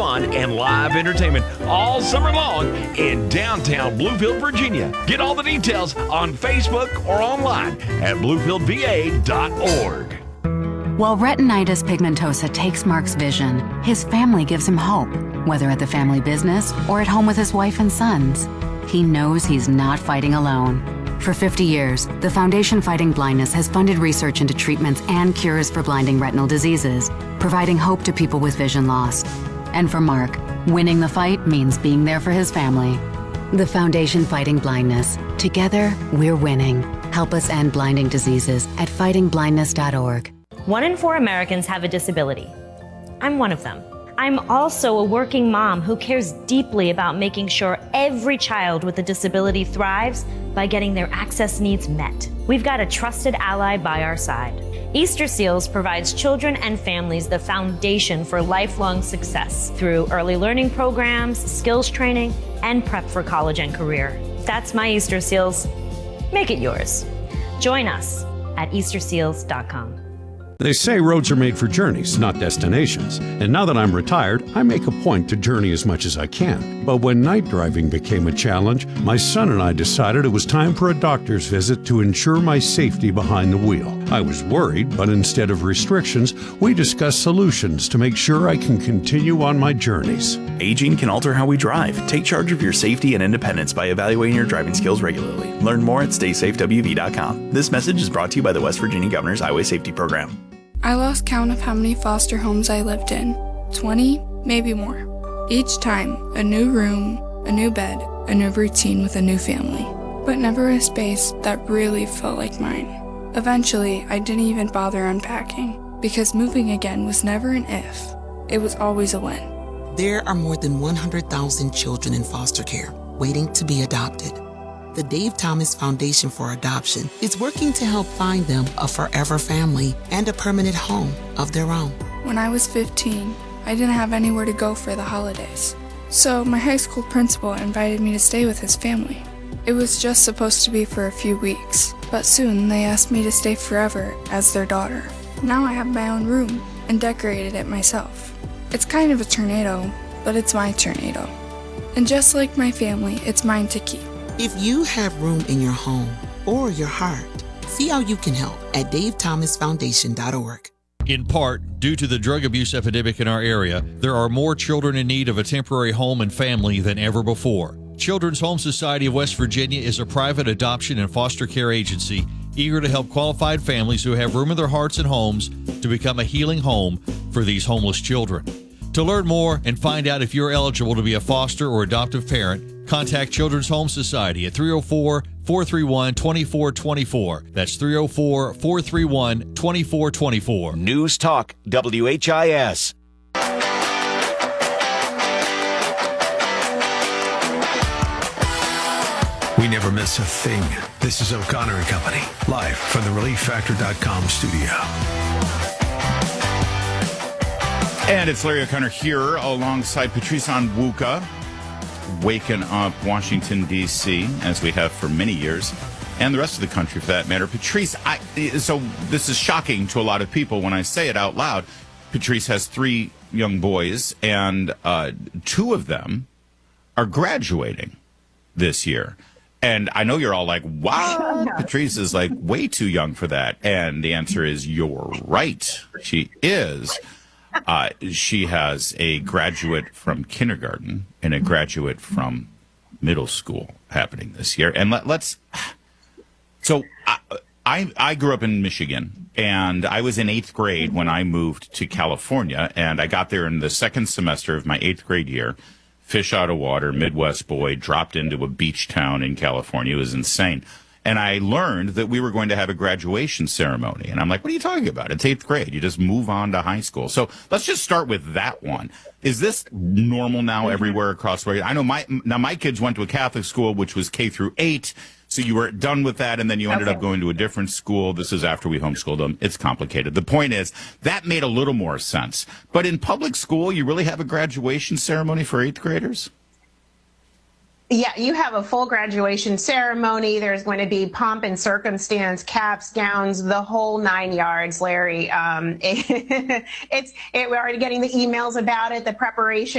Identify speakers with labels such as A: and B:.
A: fun and live entertainment all summer long in downtown Bluefield, Virginia. Get all the details on Facebook or online at bluefieldva.org.
B: While retinitis pigmentosa takes Mark's vision, his family gives him hope, whether at the family business or at home with his wife and sons. He knows he's not fighting alone. For 50 years, the Foundation Fighting Blindness has funded research into treatments and cures for blinding retinal diseases, providing hope to people with vision loss. And for Mark, winning the fight means being there for his family. The Foundation Fighting Blindness. Together, we're winning. Help us end blinding diseases at fightingblindness.org.
C: 1 in 4 Americans have a disability. I'm one of them. I'm also a working mom who cares deeply about making sure every child with a disability thrives by getting their access needs met. We've got a trusted ally by our side. Easter Seals provides children and families the foundation for lifelong success through early learning programs, skills training, and prep for college and career. That's my Easter Seals. Make it yours. Join us at easterseals.com.
D: They say roads are made for journeys, not destinations. And now that I'm retired, I make a point to journey as much as I can. But when night driving became a challenge, my son and I decided it was time for a doctor's visit to ensure my safety behind the wheel. I was worried, but instead of restrictions, we discussed solutions to make sure I can continue on my journeys.
E: Aging can alter how we drive. Take charge of your safety and independence by evaluating your driving skills regularly. Learn more at StaySafeWV.com. This message is brought to you by the West Virginia Governor's Highway Safety Program.
F: I lost count of how many foster homes I lived in. 20, maybe more. Each time, a new room, a new bed, a new routine with a new family. But never a space that really felt like mine. Eventually, I didn't even bother unpacking, because moving again was never an if. It was always a when.
G: There are more than 100,000 children in foster care waiting to be adopted. The Dave Thomas Foundation for Adoption is working to help find them a forever family and a permanent home of their own.
F: When I was 15, I didn't have anywhere to go for the holidays. So my high school principal invited me to stay with his family. It was just supposed to be for a few weeks, but soon they asked me to stay forever as their daughter. Now I have my own room and decorated it myself. It's kind of a tornado, but it's my tornado. And just like my family, it's mine to keep.
G: If you have room in your home or your heart, see how you can help at davethomasfoundation.org.
H: In part, due to the drug abuse epidemic in our area, there are more children in need of a temporary home and family than ever before. Children's Home Society of West Virginia is a private adoption and foster care agency eager to help qualified families who have room in their hearts and homes to become a healing home for these homeless children. To learn more and find out if you're eligible to be a foster or adoptive parent, contact Children's Home Society at 304-431-2424. That's 304-431-2424.
A: News Talk WHIS.
I: We never miss a thing. This is O'Connor and Company, live from the ReliefFactor.com studio.
J: And it's Larry O'Connor here alongside Patrice Onwuka, waking up Washington, D.C., as we have for many years, and the rest of the country for that matter. Patrice, so this is shocking to a lot of people when I say it out loud. Patrice has 3 young boys, and 2 of them are graduating this year. And I know you're all like, wow, Patrice is like way too young for that. And the answer is you're right. She is. She has a graduate from kindergarten and a graduate from middle school happening this year. And so I grew up in Michigan, and I was in 8th grade when I moved to California, and I got there in the 2nd semester of my 8th grade year. Fish out of water, Midwest boy, dropped into a beach town in California. It was insane. And I learned that we were going to have a graduation ceremony. And I'm like, what are you talking about? It's 8th grade. You just move on to high school. So let's just start with that one. Is this normal now everywhere across the way? I know my kids went to a Catholic school, which was K through 8. So you were done with that, and then you ended up going to a different school. This is after we homeschooled them. It's complicated. The point is, that made a little more sense. But in public school, you really have a graduation ceremony for 8th graders?
K: Yeah, you have a full graduation ceremony. There's going to be pomp and circumstance, caps, gowns, the whole 9 yards, Larry. We're already getting the emails about it, the preparation.